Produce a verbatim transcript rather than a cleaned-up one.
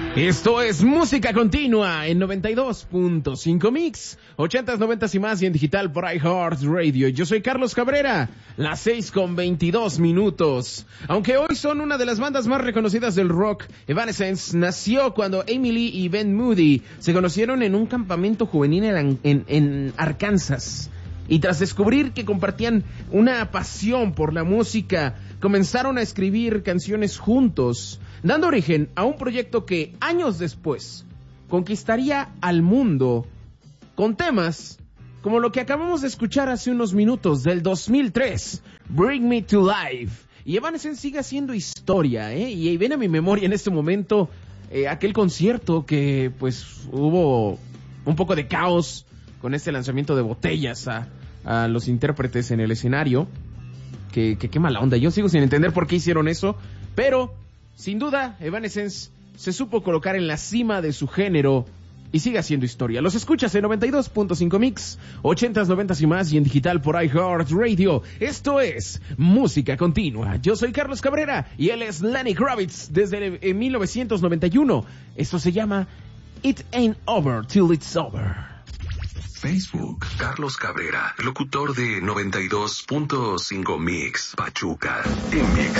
Esto es Música Continua en noventa y dos punto cinco Mix, ochentas, noventas y más y en digital por iHeartRadio. Yo soy Carlos Cabrera, las seis con veintidós minutos. Aunque hoy son una de las bandas más reconocidas del rock, Evanescence nació cuando Amy Lee y Ben Moody se conocieron en un campamento juvenil en, en, en Arkansas. Y tras descubrir que compartían una pasión por la música, comenzaron a escribir canciones juntos, dando origen a un proyecto que años después conquistaría al mundo con temas como lo que acabamos de escuchar hace unos minutos del dos mil tres, Bring Me to Life. Y Evanescence sigue haciendo historia, ¿eh? Y viene a mi memoria en este momento eh, aquel concierto que pues hubo un poco de caos con este lanzamiento de botellas a, a los intérpretes en el escenario. Que, que qué mala onda, yo sigo sin entender por qué hicieron eso, pero sin duda Evanescence se supo colocar en la cima de su género y sigue haciendo historia. Los escuchas en noventa y dos punto cinco Mix, ochentas, noventas y más y en digital por iHeartRadio. Esto es Música Continua. Yo soy Carlos Cabrera y él es Lenny Kravitz desde el, mil novecientos noventa y uno. Esto se llama It Ain't Over Till It's Over. Facebook, Carlos Cabrera, locutor de noventa y dos punto cinco Mix, Pachuca, en Mix.